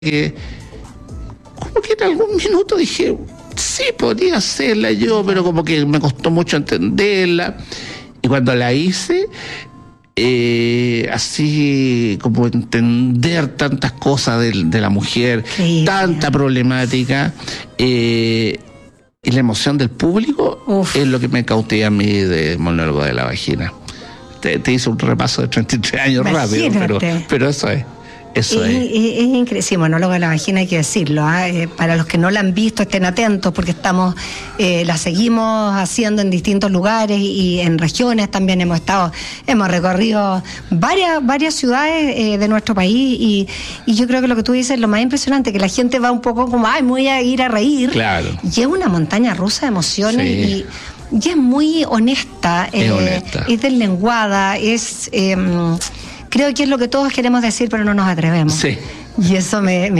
que como que en algún minuto dije, sí, podría hacerla yo, pero como que me costó mucho entenderla. Y cuando la hice, así como entender tantas cosas de la mujer, tanta problemática, y la emoción del público es lo que me cautiva a mí de Monólogo de la Vagina. Te hice un repaso de 33 años. Imagínate. Rápido, pero eso es. Eso es increíble. Sí, Monólogo de la Vagina, hay que decirlo, para los que no la han visto, estén atentos, porque la seguimos haciendo en distintos lugares y en regiones también hemos recorrido varias ciudades de nuestro país, y yo creo que lo que tú dices es lo más impresionante, que la gente va un poco como, me voy a ir a reír. Claro. Y es una montaña rusa de emociones. Sí. Y es muy honesta, es deslenguada, creo que es lo que todos queremos decir, pero no nos atrevemos. Sí. Y eso me